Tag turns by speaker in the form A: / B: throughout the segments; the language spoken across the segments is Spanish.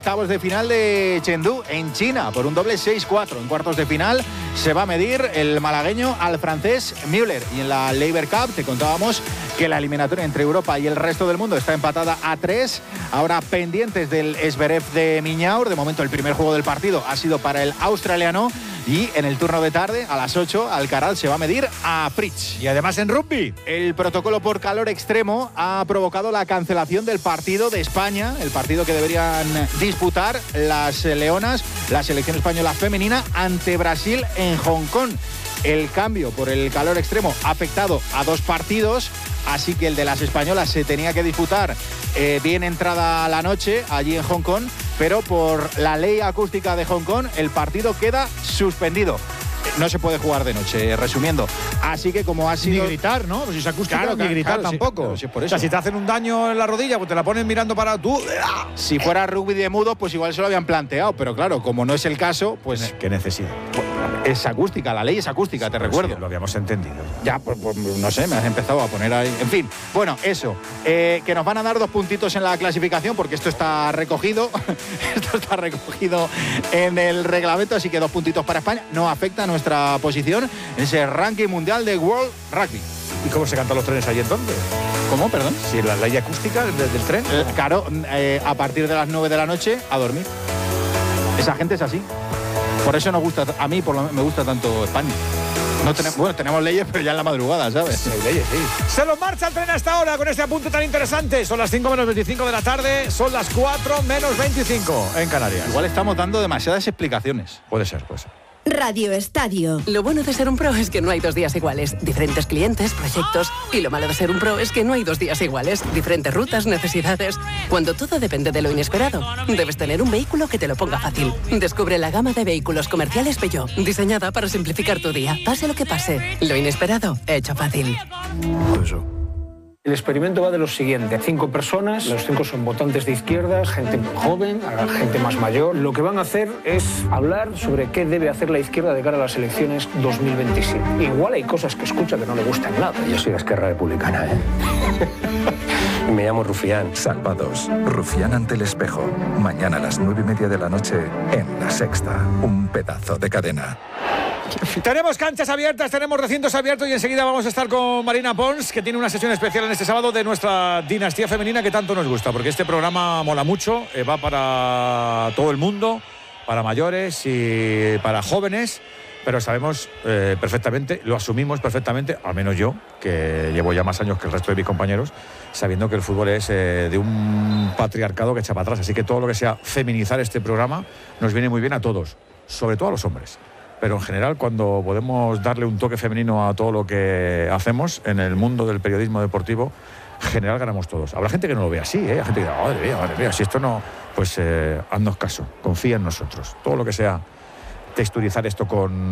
A: Octavos de final de Chengdu en China por un doble 6-4. En cuartos de final se va a medir el malagueño al francés Müller. Y en la Labour Cup te contábamos que la eliminatoria entre Europa y el resto del mundo está empatada a 3. Ahora pendientes del Zverev de Miñaur. De momento el primer juego del partido ha sido para el australiano. Y en el turno de tarde, a las 8, Alcaraz se va a medir a Fritz.
B: Y además en rugby.
A: El protocolo por calor extremo ha provocado la cancelación del partido de España, el partido que deberían disputar las leonas, la selección española femenina, ante Brasil en Hong Kong. El cambio por el calor extremo ha afectado a 2 partidos, así que el de las españolas se tenía que disputar bien entrada la noche allí en Hong Kong, pero por la ley acústica de Hong Kong el partido queda suspendido. No se puede jugar de noche, resumiendo. Así que como ha sido...
B: Ni gritar, ¿no? Pues si es acústica,
A: claro,
B: ni gritar
A: claro,
B: tampoco.
A: Sí, por eso.
B: O sea, si te hacen un daño en la rodilla, pues te la ponen mirando para tú.
A: Si fuera rugby de mudo, pues igual se lo habían planteado. Pero claro, como no es el caso, pues...
B: ¿Qué necesidad?
A: Es acústica, la ley es acústica, te recuerdo.
B: Sí, lo habíamos entendido.
A: Ya, pues no sé, me has empezado a poner ahí... En fin, bueno, eso. Que nos van a dar 2 puntitos en la clasificación, porque esto está recogido. Esto está recogido en el reglamento, así que 2 puntitos para España. No afecta a nuestra posición en ese ranking mundial de World Rugby.
B: ¿Y cómo se cantan los trenes allí entonces?
A: ¿Cómo, perdón?
B: Si la ley acústica del tren.
A: Claro, a partir de las 9 de la noche, a dormir. Esa gente es así. Por eso nos gusta, a mí por lo menos me gusta tanto España. No tenemos, bueno, tenemos leyes, pero ya en la madrugada, ¿sabes?
B: Sí, hay leyes, sí. Se los marcha el tren hasta ahora con este apunte tan interesante. Son las 5 menos 25 de la tarde, son las 4 menos 25 en Canarias.
A: Igual estamos dando demasiadas explicaciones.
B: Puede ser, puede ser.
C: Radio Estadio.
D: Lo bueno de ser un pro es que no hay 2 días iguales. Diferentes clientes, proyectos. Y lo malo de ser un pro es que no hay 2 días iguales. Diferentes rutas, necesidades. Cuando todo depende de lo inesperado, debes tener un vehículo que te lo ponga fácil. Descubre la gama de vehículos comerciales Peugeot, diseñada para simplificar tu día. Pase lo que pase, lo inesperado, hecho fácil.
E: El experimento va de lo siguiente: 5 personas, los 5 son votantes de izquierdas, gente joven, gente más mayor. Lo que van a hacer es hablar sobre qué debe hacer la izquierda de cara a las elecciones 2027. Igual hay cosas que escucha que no le gustan nada.
F: Yo soy de Esquerra Republicana, ¿eh? Me llamo Rufián.
G: Salvados. Rufián ante el espejo. Mañana a las 9:30 de la noche en La Sexta. Un pedazo de cadena.
B: Tenemos canchas abiertas, tenemos recintos abiertos y enseguida vamos a estar con Marina Pons, que tiene una sesión especial en este sábado de nuestra dinastía femenina que tanto nos gusta, porque este programa mola mucho, va para todo el mundo, para mayores y para jóvenes, pero sabemos perfectamente, lo asumimos perfectamente, al menos yo, que llevo ya más años que el resto de mis compañeros, sabiendo que el fútbol es de un patriarcado que echa para atrás, así que todo lo que sea feminizar este programa nos viene muy bien a todos, sobre todo a los hombres. Pero en general, cuando podemos darle un toque femenino a todo lo que hacemos en el mundo del periodismo deportivo, en general ganamos todos. Habrá gente que no lo ve así, ¿eh? Hay gente que dice, madre mía, si esto no... Pues haznos caso, confía en nosotros. Todo lo que sea texturizar esto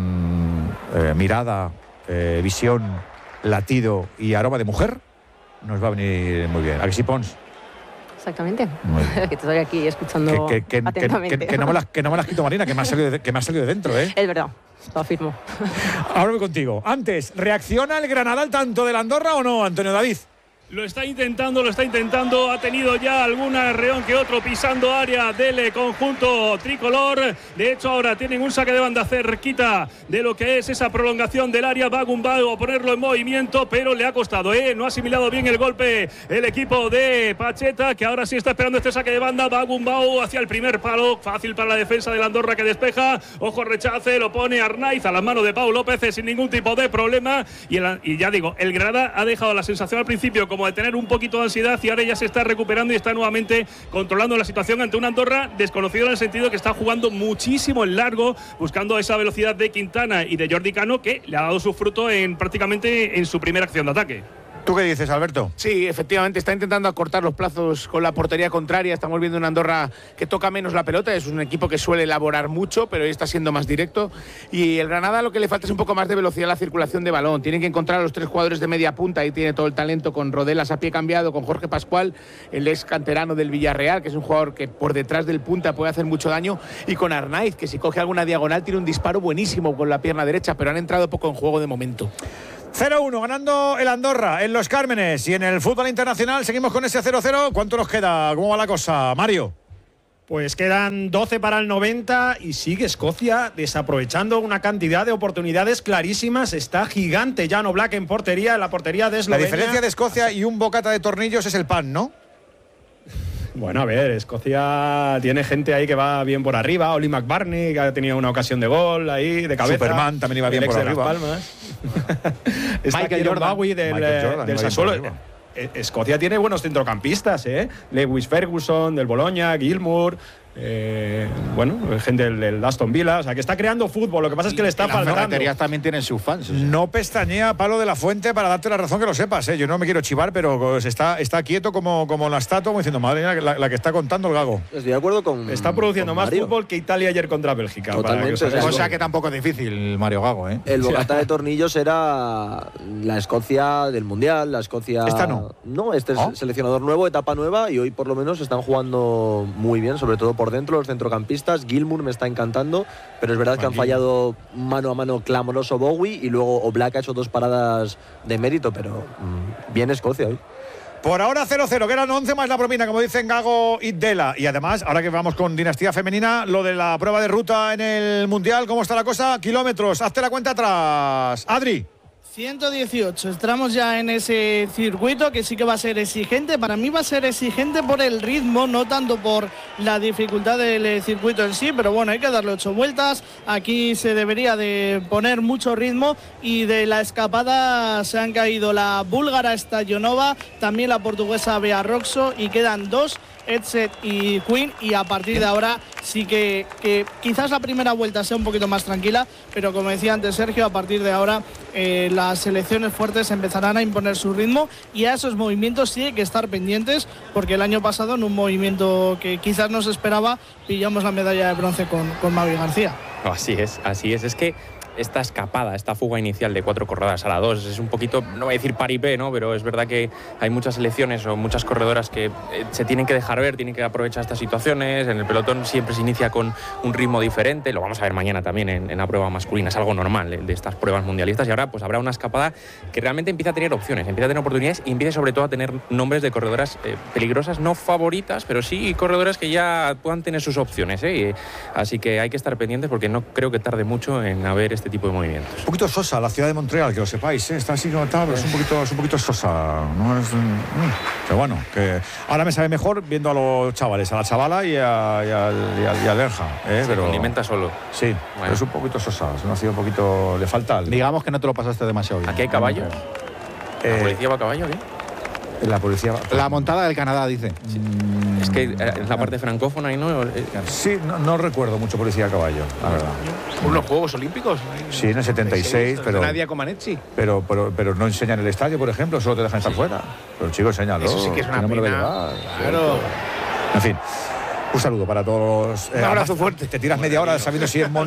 B: con mirada, visión, latido y aroma de mujer, nos va a venir muy bien. ¿A que sí, Pons?
H: Exactamente. Que estoy aquí escuchando atentamente.
B: Que no me las quito, Marina, que me ha salido de dentro, ¿eh?
H: Es verdad, lo afirmo.
B: Ahora voy contigo. Antes, ¿reacciona el Granada al tanto del Andorra o no, Antonio David?
I: Lo está intentando, ha tenido ya algún arreón que otro pisando área del conjunto tricolor. De hecho, ahora tienen un saque de banda cerquita de lo que es esa prolongación del área. Va Gumbau a ponerlo en movimiento, pero le ha costado, no ha asimilado bien el golpe el equipo de Pacheta, que ahora sí está esperando este saque de banda. Va Gumbau hacia el primer palo, fácil para la defensa del Andorra, que despeja. Ojo, rechace, lo pone Arnaiz a las manos de Pau López sin ningún tipo de problema. Y ya digo, el Granada ha dejado la sensación al principio como de tener un poquito de ansiedad y ahora ya se está recuperando y está nuevamente controlando la situación ante un Andorra desconocido en el sentido que está jugando muchísimo en largo, buscando esa velocidad de Quintana y de Jordi Cano, que le ha dado su fruto prácticamente en su primera acción de ataque.
B: ¿Tú qué dices, Alberto?
J: Sí, efectivamente, está intentando acortar los plazos con la portería contraria. Estamos viendo una Andorra que toca menos la pelota. Es un equipo que suele elaborar mucho, pero hoy está siendo más directo. Y el Granada lo que le falta es un poco más de velocidad en la circulación de balón. Tienen que encontrar a los 3 jugadores de media punta. Ahí tiene todo el talento con Rodelas a pie cambiado, con Jorge Pascual, el ex canterano del Villarreal, que es un jugador que por detrás del punta puede hacer mucho daño. Y con Arnaiz, que si coge alguna diagonal tiene un disparo buenísimo con la pierna derecha, pero han entrado poco en juego de momento.
B: 0-1 ganando el Andorra en Los Cármenes y en el fútbol internacional seguimos con ese 0-0. ¿Cuánto nos queda? ¿Cómo va la cosa, Mario?
C: Pues quedan 12 para el 90 y sigue Escocia desaprovechando una cantidad de oportunidades clarísimas. Está gigante Jan Oblak en portería, la portería de Eslovenia.
B: La diferencia de Escocia y un bocata de tornillos es el pan, ¿no?
C: Bueno, a ver, Escocia tiene gente ahí que va bien por arriba. Oli McBurney, que ha tenido una ocasión de gol ahí, de cabeza.
B: Superman también iba bien por arriba.
C: Está Michael Jordan del Sassuolo. Escocia tiene buenos centrocampistas, Lewis Ferguson, del Bologna, Gilmour, gente del Aston Villa, o sea, que está creando fútbol. Lo que pasa es que le está faltando.
A: Las ferreterías también tienen sus fans.
B: No pestañea Palo de la Fuente para darte la razón, que lo sepas, Yo no me quiero chivar, pero está quieto como la estatua, como diciendo, madre mía, la que está contando el Gago.
K: Estoy de acuerdo con.
C: Está produciendo más fútbol que Italia ayer contra Bélgica.
K: Totalmente.
A: O sea que tampoco es difícil, Mario Gago,
K: El bocata de tornillos era la Escocia del Mundial, la Escocia.
B: ¿Esta no?
K: No, este es seleccionador nuevo, etapa nueva, y hoy por lo menos están jugando muy bien, sobre todo por dentro los centrocampistas. Gilmour me está encantando, pero es verdad que han fallado mano a mano clamoroso Bowie, y luego Oblak ha hecho 2 paradas de mérito, pero bien Escocia hoy.
B: Por ahora 0-0, que eran 11 más la propina, como dicen Gago y Dela. Y además, ahora que vamos con Dinastía Femenina, lo de la prueba de ruta en el Mundial, ¿cómo está la cosa? Kilómetros, hazte la cuenta atrás. Adri.
L: 118, entramos ya en ese circuito que sí que va a ser exigente. Para mí va a ser exigente por el ritmo, no tanto por la dificultad del circuito en sí, pero bueno, hay que darle 8 vueltas. Aquí se debería de poner mucho ritmo, y de la escapada se han caído la búlgara Stajonova, también la portuguesa Bea Roxo, y quedan 2, Edseth y Quinn, y a partir de ahora sí que quizás la primera vuelta sea un poquito más tranquila, pero como decía antes Sergio, a partir de ahora las selecciones fuertes empezarán a imponer su ritmo, y a esos movimientos sí hay que estar pendientes, porque el año pasado en un movimiento que quizás no se esperaba pillamos la medalla de bronce con Mavi García.
M: Así es que esta escapada, esta fuga inicial de 4 corredoras a la 2 es un poquito, no voy a decir paripé, ¿no? Pero es verdad que hay muchas selecciones o muchas corredoras que se tienen que dejar ver, tienen que aprovechar estas situaciones. En el pelotón siempre se inicia con un ritmo diferente, lo vamos a ver mañana también en la prueba masculina, es algo normal de estas pruebas mundialistas, y ahora pues habrá una escapada que realmente empieza a tener opciones, empieza a tener oportunidades, y empieza sobre todo a tener nombres de corredoras peligrosas, no favoritas, pero sí corredoras que ya puedan tener sus opciones, Así que hay que estar pendientes, porque no creo que tarde mucho en haber este tipo de movimientos.
B: Un poquito sosa la ciudad de Montreal, que lo sepáis, Está así notable, es un poquito sosa, no es, pero bueno, que ahora me sabe mejor viendo a los chavales, a la chavala y a Lerja,
M: pero condimenta solo.
B: Sí, bueno. Pero es un poquito sosa, ha sido un poquito, le falta algo.
A: Digamos que no te lo pasaste demasiado bien.
M: Aquí hay caballo. ¿La policía va a caballo, qué?
B: La policía va.
A: La montada del Canadá, dice.
M: Sí. Es que en la parte francófona, ¿no?
B: Sí, no recuerdo mucho policía a caballo, la verdad.
J: ¿Unos Juegos Olímpicos?
B: Sí, en el 76, pero
J: Nadia Comaneci.
B: Pero no enseñan el estadio, por ejemplo, solo te dejan estar fuera. Pero chicos, enséñalo.
J: Eso sí que es una pena.
B: Claro. En fin. Un saludo para todos.
J: Un abrazo fuerte.
B: Te tiras media hora sabiendo si es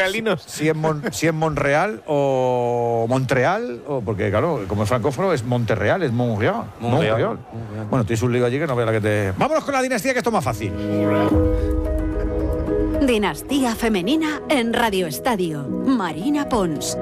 B: Montreal o Montreal, porque claro, como es francófono es Monterreal, es Montreal. Bueno, tienes un lío allí que no veas la que te... Vámonos con la dinastía, que esto es más fácil.
N: Dinastía Femenina en Radio Estadio. Marina Pons.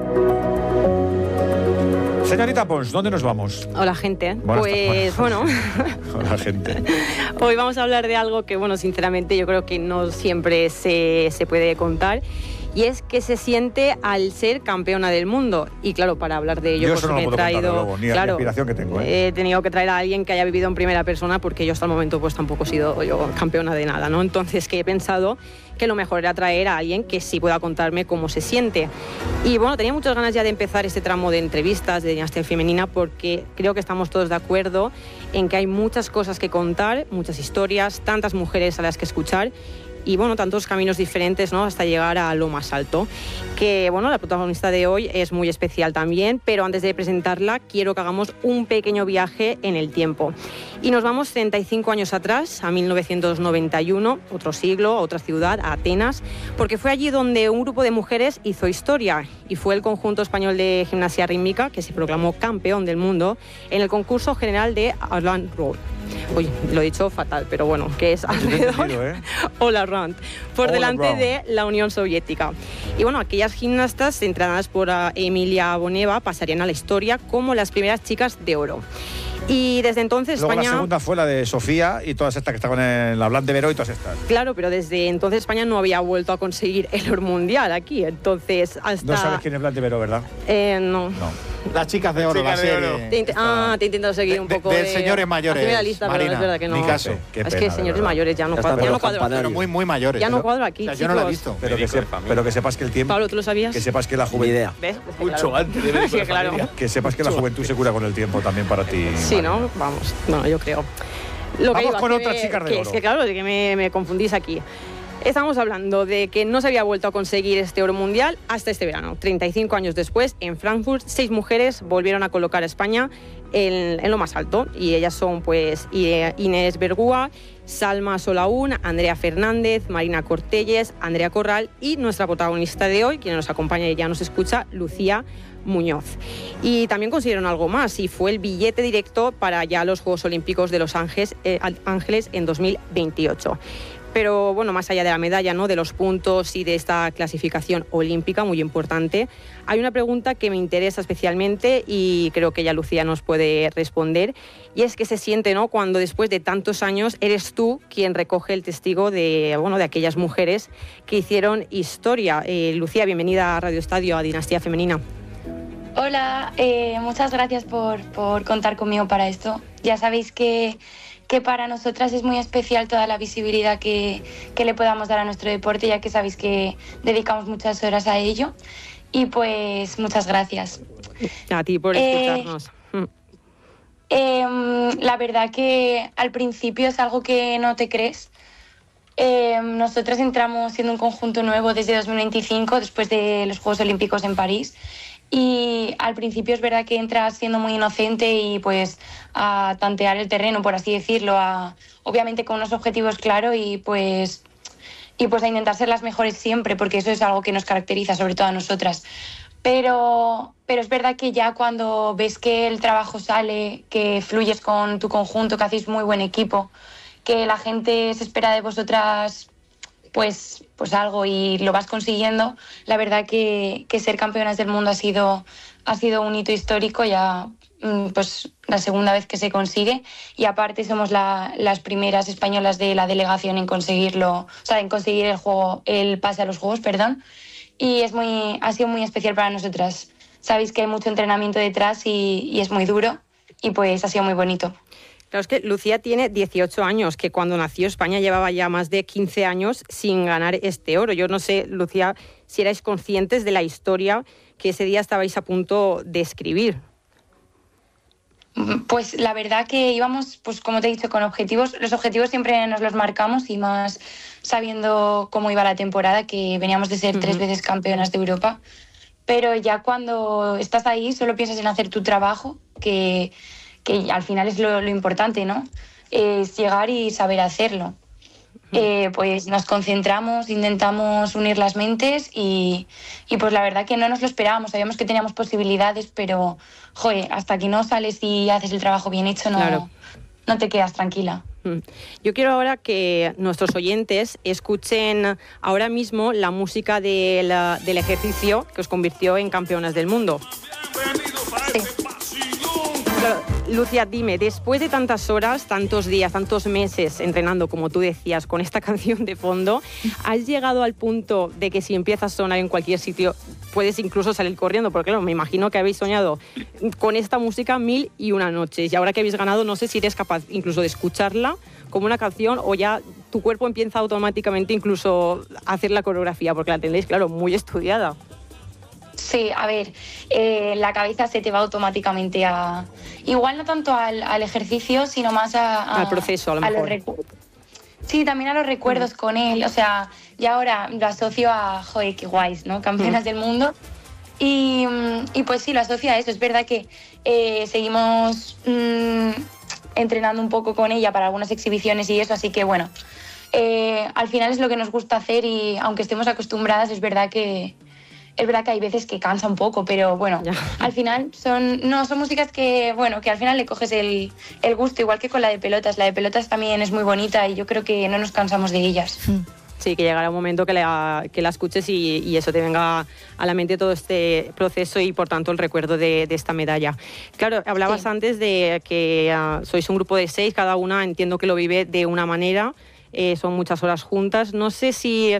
B: Señorita Pons, ¿dónde nos vamos?
H: Hola, gente.
B: Bueno. Hola, gente.
H: Hoy vamos a hablar de algo que, sinceramente yo creo que no siempre se puede contar. Y es que se siente al ser campeona del mundo. Y claro, para hablar de ello,
B: yo pues no me he traído luego, ni la inspiración que tengo.
H: He tenido que traer a alguien que haya vivido en primera persona, porque yo hasta el momento pues tampoco he sido yo campeona de nada, ¿no? Entonces que he pensado que lo mejor era traer a alguien que sí pueda contarme cómo se siente. Y tenía muchas ganas ya de empezar este tramo de entrevistas de Dinastía Femenina, porque creo que estamos todos de acuerdo en que hay muchas cosas que contar, muchas historias, tantas mujeres a las que escuchar, y tantos caminos diferentes, ¿no?, hasta llegar a lo más alto. Que la protagonista de hoy es muy especial también, pero antes de presentarla quiero que hagamos un pequeño viaje en el tiempo. Y nos vamos 35 años atrás, a 1991, otro siglo, otra ciudad, a Atenas, porque fue allí donde un grupo de mujeres hizo historia, y fue el conjunto español de gimnasia rítmica que se proclamó campeón del mundo en el concurso general de All-Around. Uy, lo he dicho fatal, pero que es alrededor All-Around, por delante de la Unión Soviética. Y aquellas gimnastas entrenadas por Emilia Boneva pasarían a la historia como las primeras chicas de oro. Y desde entonces
B: Luego
H: España...
B: la segunda fue la de Sofía y todas estas que estaban en la Blanc de Veró y todas estas.
H: Claro, pero desde entonces España no había vuelto a conseguir el oro mundial aquí, entonces hasta...
B: No sabes quién es Blanc de Veró, ¿verdad?
H: No.
A: Las chicas de oro, la serie.
H: Te he intentado seguir un poco
A: de señores mayores.
H: Hacerme la lista,
A: Marina,
H: pero es verdad que no.
A: ni caso.
H: Es que señores mayores ya no cuadro.
A: Pero muy mayores.
H: Ya no cuadro aquí,
A: Yo no lo he visto.
B: Pero que sepas que el tiempo...
H: Pablo, ¿tú lo sabías?
B: Que sepas que la juventud...
K: idea.
H: ¿Ves?
J: Mucho antes de
H: Sí, claro.
B: Que sepas que la juventud se cura con el tiempo también para ti.
H: Sí,
B: Marina.
H: ¿no? Vamos. Bueno, yo creo.
B: Vamos con otras chicas de oro.
H: Es que claro, de que me confundís aquí. Estamos hablando de que no se había vuelto a conseguir este oro mundial hasta este verano. 35 años después, en Frankfurt, 6 mujeres volvieron a colocar a España en lo más alto. Y ellas son pues Inés Bergúa, Salma Solaún, Andrea Fernández, Marina Cortelles, Andrea Corral y nuestra protagonista de hoy, quien nos acompaña y ya nos escucha, Lucía Muñoz. Y también consiguieron algo más y fue el billete directo para ya los Juegos Olímpicos de Los Ángeles en 2028. Pero bueno, más allá de la medalla, ¿no?, de los puntos y de esta clasificación olímpica muy importante, hay una pregunta que me interesa especialmente y creo que ya Lucía nos puede responder, y es que se siente, ¿no?, cuando después de tantos años eres tú quien recoge el testigo de aquellas mujeres que hicieron historia. Lucía, bienvenida a Radio Estadio, a Dinastía Femenina.
O: Hola, muchas gracias por contar conmigo para esto. Ya sabéis que para nosotras es muy especial toda la visibilidad que le podamos dar a nuestro deporte, ya que sabéis que dedicamos muchas horas a ello. Y pues muchas gracias.
H: A ti por escucharnos.
O: La verdad que al principio es algo que no te crees. Nosotras entramos siendo un conjunto nuevo desde 2025, después de los Juegos Olímpicos en París. Y al principio es verdad que entras siendo muy inocente y pues a tantear el terreno, por así decirlo, obviamente con unos objetivos claros y pues a intentar ser las mejores siempre, porque eso es algo que nos caracteriza, sobre todo a nosotras. Pero es verdad que ya cuando ves que el trabajo sale, que fluyes con tu conjunto, que hacéis muy buen equipo, que la gente se espera de vosotras pues algo y lo vas consiguiendo, la verdad que ser campeonas del mundo ha sido un hito histórico, ya pues la segunda vez que se consigue, y aparte somos las primeras españolas de la delegación en conseguirlo, o sea, en conseguir el pase a los Juegos, y ha sido muy especial para nosotras. Sabéis que hay mucho entrenamiento detrás y es muy duro, y pues ha sido muy bonito.
H: Claro, es que Lucía tiene 18 años, que cuando nació España llevaba ya más de 15 años sin ganar este oro. Yo no sé, Lucía, si erais conscientes de la historia que ese día estabais a punto de escribir.
O: Pues la verdad que íbamos, pues como te he dicho, con objetivos. Los objetivos siempre nos los marcamos y más sabiendo cómo iba la temporada, que veníamos de ser 3 veces campeonas de Europa. Pero ya cuando estás ahí solo piensas en hacer tu trabajo, que al final es lo importante, ¿no? Es llegar y saber hacerlo. Pues nos concentramos, intentamos unir las mentes y pues la verdad que no nos lo esperábamos. Sabíamos que teníamos posibilidades, pero hasta que no sales y haces el trabajo bien hecho, no te quedas tranquila.
H: Yo quiero ahora que nuestros oyentes escuchen ahora mismo la música del ejercicio que os convirtió en campeonas del mundo.
O: Sí.
H: Lucía, dime, después de tantas horas, tantos días, tantos meses entrenando, como tú decías, con esta canción de fondo, ¿has llegado al punto de que si empieza a sonar en cualquier sitio puedes incluso salir corriendo? Porque claro, me imagino que habéis soñado con esta música 1001 noches y ahora que habéis ganado no sé si eres capaz incluso de escucharla como una canción o ya tu cuerpo empieza automáticamente incluso a hacer la coreografía, porque la tenéis, claro, muy estudiada.
O: Sí, a ver, la cabeza se te va automáticamente igual no tanto al ejercicio, sino más al
H: proceso, a lo mejor.
O: Sí, también a los recuerdos con él. O sea, y ahora lo asocio a, qué guays, ¿no? Campeonas del mundo. Y pues sí, lo asocio a eso. Es verdad que seguimos entrenando un poco con ella para algunas exhibiciones y eso, así que bueno, al final es lo que nos gusta hacer y aunque estemos acostumbradas, es verdad que hay veces que cansa un poco, pero bueno, al final son músicas que al final le coges el gusto, igual que con la de pelotas. La de pelotas también es muy bonita y yo creo que no nos cansamos de ellas.
H: Sí, que llegará un momento que la escuches y eso te venga a la mente todo este proceso y por tanto el recuerdo de esta medalla. Claro, hablabas antes de que sois un grupo de 6, cada una entiendo que lo vive de una manera, son muchas horas juntas. No sé si